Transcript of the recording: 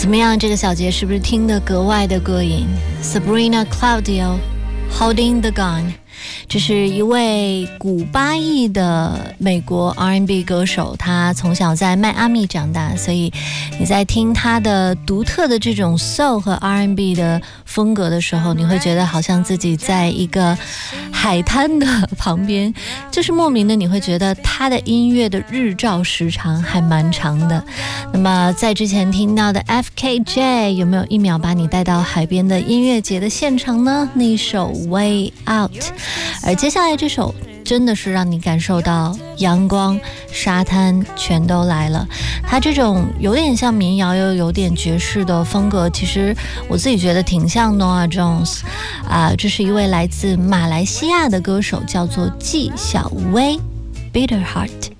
怎么样？这个小节是不是听得格外的过瘾？ Sabrina Claudio Holding the Gun， 这是一位古巴裔的美国 R&B 歌手，他从小在迈阿密长大，所以你在听他的独特的这种 soul 和 R&B 的风格的时候，你会觉得好像自己在一个海滩的旁边，就是莫名的你会觉得他的音乐的日照时长还蛮长的。那么在之前听到的 FKJ 有没有一秒把你带到海边的音乐节的现场呢？那一首 Way Out， 而接下来这首真的是让你感受到阳光沙滩全都来了。它这种有点像民谣又有点爵士的风格，其实我自己觉得挺像 Norah Jones 这是一位来自马来西亚的歌手，叫做纪晓薇 Bitter Heart。